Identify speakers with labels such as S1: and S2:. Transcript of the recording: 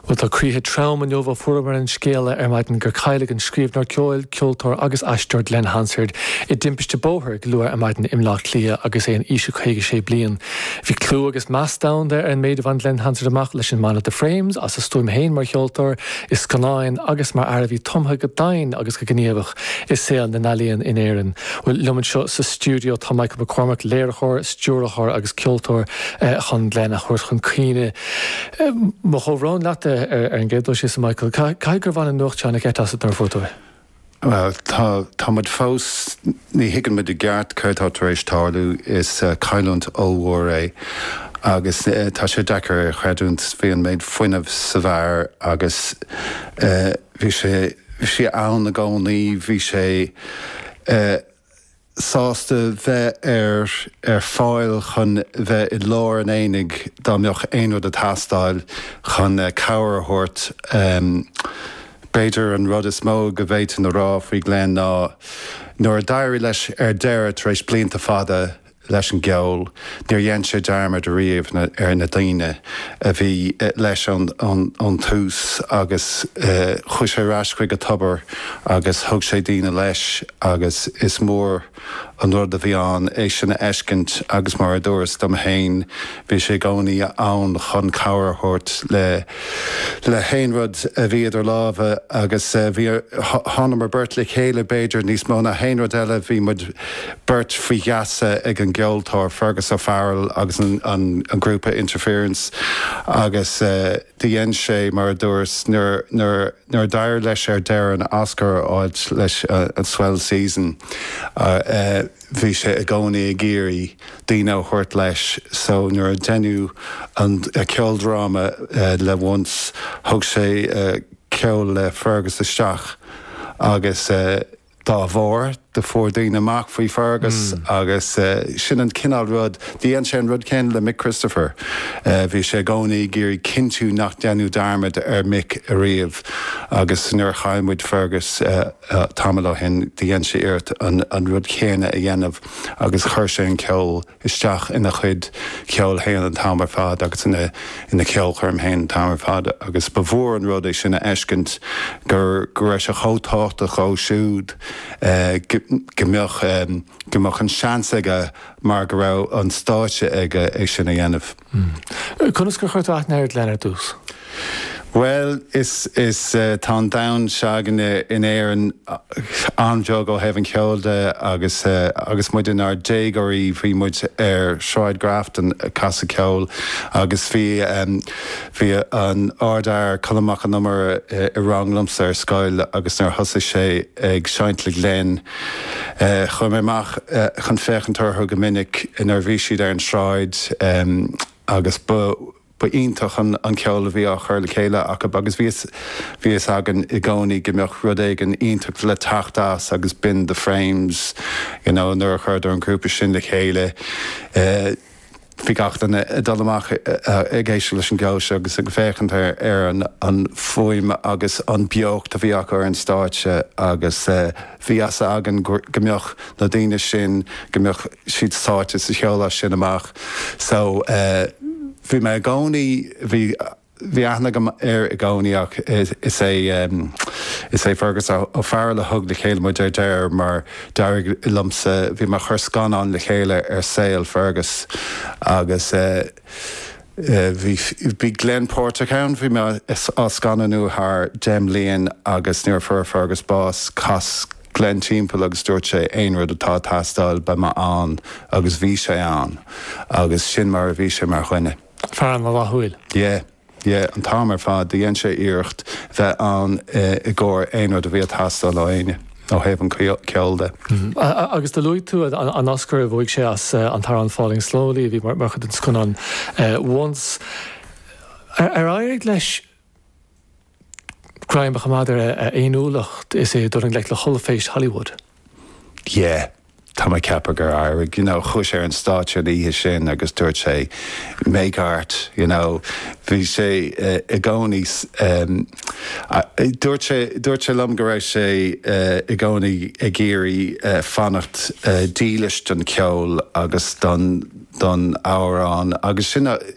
S1: Well tá críthe trauma nua fuair an scéile maidin gur caiile an scríbnar ceoltóir agus aisteir Glenn Hansard I dimpiste bóthir luair maidin imlach lia agus é an ise chuige sé blian. Bhí clú agus measdown ar an méid van Glenn Hansard amach leis an Man of the Frames as a stúim héin mar cheoltóir is canáin agus mar bhí tomtha go dain agus go gníomhach is sé an na nalíonn in éan. Bhfuil lumann seo sa stúdio tá Michael McCormack léirechóir, stúrachóir agus ceoltóir chun Glenn a chuir chun cíine. Mo chomhrán leat an gédó sé Michael, cai gur bhain an nuchtteánna get as ar fótói?
S2: Well, tá mud fós ní higann mud I gceart chuirtá tar éis tálaú is Cailúnt Ó agus tá sé dechar chuidúnt bhí an méid foiinemh sa bhfear agus bhí sé ann na gcónaí, bhí sé sásta bheith fáil chun bheith I lár an éananig dámbeoch éonrad a tastáil chun cabharthirt beidir an rud is mó go bhéit na rá faoi Glenn ná nuair a dairí leis deire tar éis blianta fada leis an geol, níor dhéann sé dearmar de riamh na daoine a bhí leis an tús agus chuis sé rais chuig a tobar agus thug sé daoine leis agus is mór an rud a bhí an é sinna eiscint agus mar a dúras dom héin bhí sé gcónaí ann chun cabharthirt le héanrad a bhí idir lábha agus bhí tháinig mar beirt le chéile beidir níos mó na héanrad eile bhí mud beirt faoi gheasa ag an geoltóir Fergus O'Farrell agus an grúpa Interference agus dhéann sé mar a dúras nuair dair leis deir an Oscar áid leis an swell season bhí sé a gcónaí a géirí daoine chuirt leis so nuair a déanú an ceoldrama le once thug sé ceol le Fergus isteach agus dá bhór de fór daoine amach faoi Fergus agus sin an cinál rud dhéann sé an rud cén le Mick Christopher bhí sé gcónaí géirí cinú nach deanú darmad Mick a riamh agus nuair chaimmuid Fergus tamala hen dhéann sé irt an rud chéine a dhéanamh agus chuir sé an ceol isteach ina chuid ceol héan an tamar fad agus ina ceol chum héan tamar fad agus bhór an rud é sinna eiscint gur éis a chótácht a chó siúd gymioch an seans aige mar go raibh an stáite aige é sinna dhéanamh.
S1: Conas gur chuirt aithnéir lenar dús?
S2: Well, is tá down seagan in éan anjog ó hefn ceolde agus muid in dégarí bhí muid Shroud Grafton casa ceol agus bhí an ordair colmach an nummer I ranglums Scoil agus nar thosa sé ag seint le Glenn chun méach chun fechantar go minic inar bhí siad ar an Shroud agus ba ionintach an ceol a bhí á chuir le chéile agus bhíos agan I gcónaí gombeoch rud éig an ionintach le tachtás agus bin the frames nuair a chuir an grúpa sin le chéile bhí gachtain dul amach ag éisiú leis an gceol agus ag féchant ar an fuaim agus an beocht a bhí ach ar an stáitse agus bhí as agan gombeoch na daoine sin gombeoch siad stáite sa cheola sin amach so bhí me gcónaí bhí aithne ar I gcónaíach is é Fergus O'Farrell a thug le chéile mu deir mar deir lumsa bhí mar chur scanán le chéile ar saoil Fergus agus bhí Glenn Portadown bhí me á scananú th Jem Leon agus níor fur Fergus Boss cas Glenn timpeall agus dúirt sé aonrad atá tastáil ba ma an agus bhí sé an agus sin mar a bhí sé mar chuine.
S1: Fearan le láthúil?
S2: an tamar fad dhéann sé iarcht bheith an I gcóir aonrad a bhí tastáil le aine ó hebh ceolde.
S1: Agus de luú tú an Oscar a bhig sé as an tar an Falling Slowly bhí mar chud scunan once ar éag leis Crime Bachamadir a éonúlacht is é dúring le chollaféis Hollywood.
S2: Yeah. Tá mai ceapar gur airigh, chuis ar an stáitse ihe sin agus dúirt sé méart, bhí sé I gcónaí dúirt sé lom go raibh sé I gcónaí a géirí fannacht dílis don ceol agus don árán agus sinna